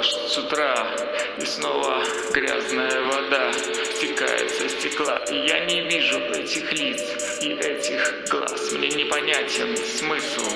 дождь с утра, и снова грязная вода стекает со стекла. И я не вижу этих лиц и этих глаз. Мне непонятен смысл